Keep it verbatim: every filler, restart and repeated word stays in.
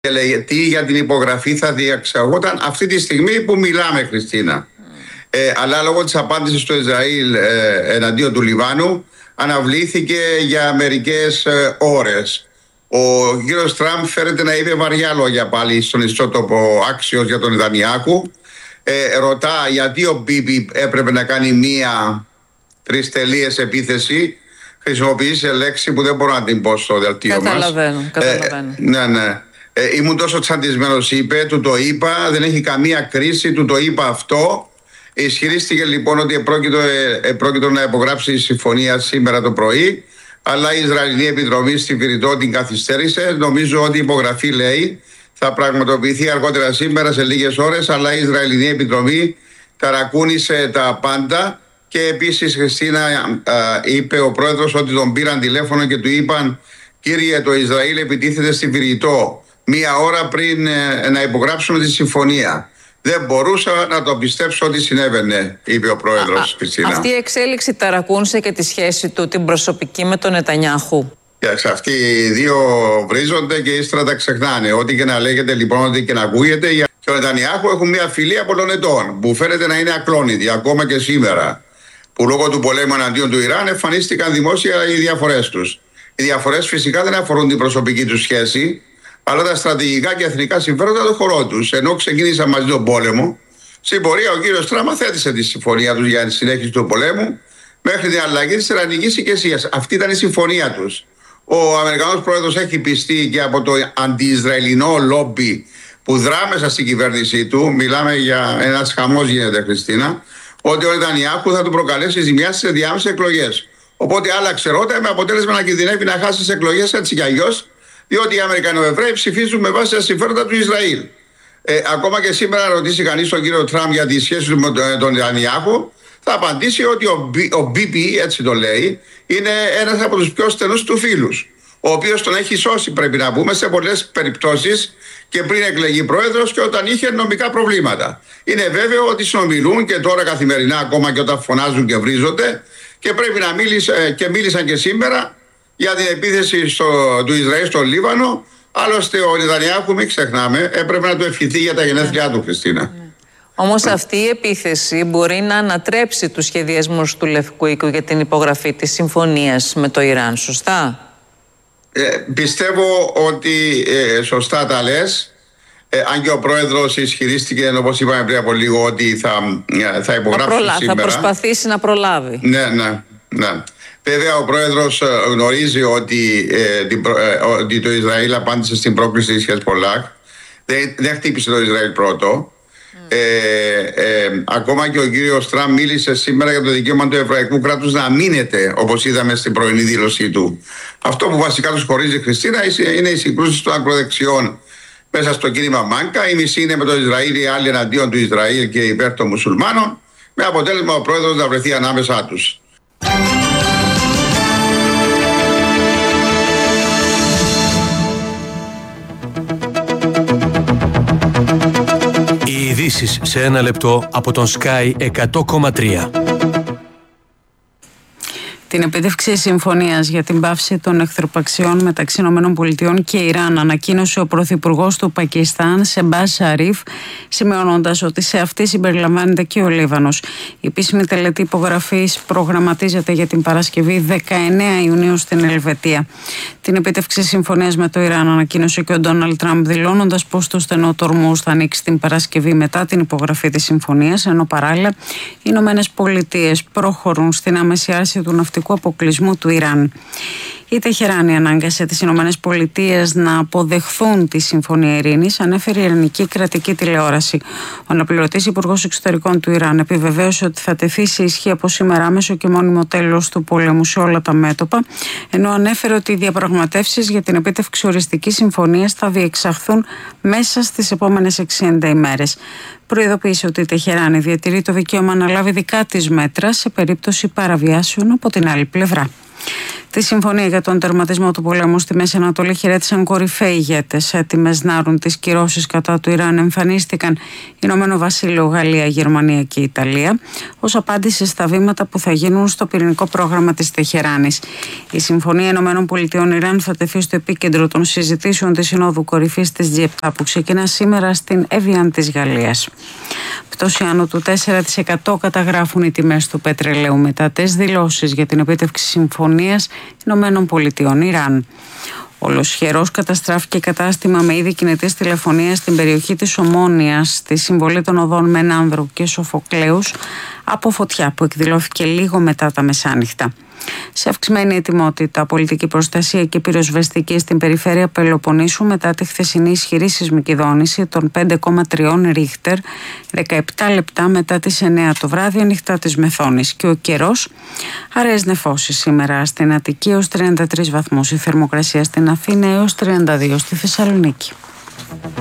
τι για την υπογραφή θα διεξαγόταν αυτή τη στιγμή που μιλάμε, Χριστίνα. Ε, αλλά λόγω της απάντησης του Ισραήλ ε, εναντίον του Λιβάνου αναβλήθηκε για μερικές ε, ώρες. Ο κύριος Τραμπ φέρεται να είπε βαριά λόγια πάλι στον ιστότοπο Axios για τον Νετανιάχου. Ε, ρωτά γιατί ο Μπίμπι έπρεπε να κάνει μία τρεις τελείες επίθεση. Χρησιμοποίησε λέξη που δεν μπορώ να την πω στο δελτίο μας. Καταλαβαίνω, καταλαβαίνω. Ε, ναι, ναι. Ε, ήμουν τόσο τσαντισμένος, είπε, του το είπα, δεν έχει καμία κρίση, του το είπα αυτό. Ισχυρίστηκε λοιπόν ότι επρόκειτο να υπογράψει η συμφωνία σήμερα το πρωί, αλλά η Ισραηλινή Επιτροπή στη Βηρητό την καθυστέρησε. Νομίζω ότι η υπογραφή, λέει, θα πραγματοποιηθεί αργότερα σήμερα σε λίγες ώρες, αλλά η Ισραηλινή Επιτροπή ταρακούνησε τα πάντα. Και επίσης, Χριστίνα, είπε ο πρόεδρος ότι τον πήραν τηλέφωνο και του είπαν: κύριε, το Ισραήλ επιτίθεται στη Βηρητό μία ώρα πριν να υπογράψουμε τη συμφωνία. Δεν μπορούσα να το πιστέψω ότι συνέβαινε, είπε ο πρόεδρος, Χριστίνα. Αυτή η εξέλιξη ταρακούνησε και τη σχέση του την προσωπική με τον Νετανιάχου. Κοιτάξτε, αυτοί οι δύο βρίζονται και ύστερα τα ξεχνάνε. Ό,τι και να λέγεται λοιπόν, ό,τι και να ακούγεται. Και ο Νετανιάχου έχουν μια φιλία πολλών ετών που φαίνεται να είναι ακλόνητη ακόμα και σήμερα. Που λόγω του πολέμου εναντίον του Ιράν εμφανίστηκαν δημόσια οι διαφορές τους. Οι διαφορές φυσικά δεν αφορούν την προσωπική τους σχέση, αλλά τα στρατηγικά και εθνικά συμφέροντα των χωρών τους. Ενώ ξεκίνησαν μαζί τον πόλεμο, στην πορεία ο κύριος Τραμπ θέτησε τη συμφωνία τους για τη συνέχιση του πολέμου μέχρι την αλλαγή της Ιρανικής ηγεσίας. Αυτή ήταν η συμφωνία τους. Ο Αμερικανός πρόεδρος έχει πιστεί και από το αντι-Ισραηλινό λόμπι που δρά μέσα στην κυβέρνησή του. Μιλάμε για ένας χαμός, γίνεται, Χριστίνα, ότι ο Νετανιάχου θα του προκαλέσει ζημιά στις ενδιάμεσες εκλογές. Οπότε άλλαξε ρότα με αποτέλεσμα να κινδυνεύει να χάσει τις εκλογές έτσι κι αλλιώς, διότι οι Αμερικανοεβραίοι ψηφίζουν με βάση τα συμφέροντα του Ισραήλ. Ε, ακόμα και σήμερα, να ρωτήσει κανείς τον κύριο Τραμπ για τη σχέση του με τον Νετανιάχου, θα απαντήσει ότι ο, ο μπι πι, έτσι το λέει, είναι ένας από τους πιο στενούς του φίλους. Ο οποίος τον έχει σώσει, πρέπει να πούμε, σε πολλές περιπτώσεις και πριν εκλεγεί πρόεδρος και όταν είχε νομικά προβλήματα. Είναι βέβαιο ότι συνομιλούν και τώρα καθημερινά, ακόμα και όταν φωνάζουν και βρίζονται, και πρέπει να μίλησαν και μίλησαν και σήμερα για την επίθεση στο, του Ισραήλ στο Λίβανο. Άλλωστε, ο Νετανιάχου, μην ξεχνάμε, έπρεπε να του ευχηθεί για τα γενέθλιά του, Χριστίνα. Όμως αυτή η επίθεση μπορεί να ανατρέψει τους σχεδιασμούς του Λευκού Οίκου για την υπογραφή της συμφωνίας με το Ιράν, σωστά? Ε, πιστεύω ότι ε, σωστά τα λες. Ε, αν και ο πρόεδρος ισχυρίστηκε, όπως είπαμε πριν από λίγο, ότι θα, θα υπογράψει θα προλα... σήμερα. Θα προσπαθήσει να προλάβει. Ναι, ναι, ναι. Βέβαια, ο πρόεδρος γνωρίζει ότι, ε, την, ε, ότι το Ισραήλ απάντησε στην πρόκληση της Χεσπολάχ. Δεν, δεν χτύπησε το Ισραήλ πρώτο. Mm. Ε, ε, ακόμα και ο κύριος Τραμπ μίλησε σήμερα για το δικαίωμα του εβραϊκού κράτους να αμήνεται, όπως είδαμε στην πρωινή δήλωσή του. Αυτό που βασικά τους χωρίζει, Χριστίνα, είναι οι συγκρούσεις των ακροδεξιών μέσα στο κίνημα Μάνκα. Η μισή είναι με το Ισραήλ, οι άλλοι εναντίον του Ισραήλ και υπέρ των μουσουλμάνων, με αποτέλεσμα ο πρόεδρος να βρεθεί ανάμεσά τους. Οι ειδήσεις σε ένα λεπτό από τον Sky εκατό κόμμα τρία. Την επίτευξη συμφωνίας για την πάυση των εχθροπαξιών μεταξύ ΗΠΑ και Ιράν ανακοίνωσε ο Πρωθυπουργός του Πακιστάν, Σεμπάζ Σαρίφ, σημειώνοντας ότι σε αυτή συμπεριλαμβάνεται και ο Λίβανος. Η επίσημη τελετή υπογραφής προγραμματίζεται για την Παρασκευή δεκαεννέα Ιουνίου στην Ελβετία. Την επίτευξη συμφωνίας με το Ιράν ανακοίνωσε και ο Ντόναλντ Τραμπ, δηλώνοντας πως το στενό του Ορμούζ θα ανοίξει την Παρασκευή μετά την υπογραφή της συμφωνίας, ενώ παράλληλα οι Ηνωμένες Πολιτείες προχωρούν στην άμεση άρση του ναυτικού αποκλεισμού του Ιράν. Η Τεχεράνη ανάγκασε τις Ηνωμένες Πολιτείες να αποδεχθούν τη Συμφωνία Ειρήνης, ανέφερε η Ιρανική κρατική τηλεόραση. Ο αναπληρωτής Υπουργός Εξωτερικών του Ιράν επιβεβαίωσε ότι θα τεθεί σε ισχύ από σήμερα άμεσο και μόνιμο τέλος του πολέμου σε όλα τα μέτωπα, ενώ ανέφερε ότι οι διαπραγματεύσεις για την επίτευξη οριστικής συμφωνίας θα διεξαχθούν μέσα στις επόμενες εξήντα ημέρες. Προειδοποίησε ότι η Τεχεράνη διατηρεί το δικαίωμα να λάβει δικά της μέτρα σε περίπτωση παραβιάσεων από την άλλη πλευρά. Τη συμφωνία για τον τερματισμό του πολέμου στη Μέση Ανατολή χαιρέτησαν κορυφαίοι ηγέτες. Έτοιμες να άρουν τις κυρώσεις κατά του Ιράν εμφανίστηκαν Ηνωμένο Βασίλειο, Γαλλία, Γερμανία και Ιταλία ως απάντηση στα βήματα που θα γίνουν στο πυρηνικό πρόγραμμα της Τεχεράνης. Η Συμφωνία Ηνωμένων Πολιτειών Ιράν θα τεθεί στο επίκεντρο των συζητήσεων της Συνόδου Κορυφής της τζι επτά που ξεκινά σήμερα στην Έβιαν της Γαλλίας. Πτώση άνω του τέσσερα τοις εκατό καταγράφουν οι τιμές του πετρελαίου μετά τις δηλώσεις για την επίτευξη συμφωνίας Ηνωμένων Πολιτειών Ιράν. Ολοσχερός καταστράφηκε κατάστημα με είδη κινητής τηλεφωνίας στην περιοχή της Ομόνοιας, στη συμβολή των οδών Μενάνδρου και Σοφοκλέους, από φωτιά που εκδηλώθηκε λίγο μετά τα μεσάνυχτα. Σε αυξημένη ετοιμότητα, πολιτική προστασία και πυροσβεστική στην περιφέρεια Πελοποννήσου μετά τη χθεσινή ισχυρή σεισμική δόνηση των πέντε κόμμα τρία Ρίχτερ, δεκαεπτά λεπτά μετά τις εννέα το βράδυ, ανοιχτά της Μεθόνης. Και ο καιρός, αραιές νεφώσεις σήμερα στην Αττική έως τριάντα τρεις βαθμούς, η θερμοκρασία στην Αθήνα έως τριάντα δύο στη Θεσσαλονίκη.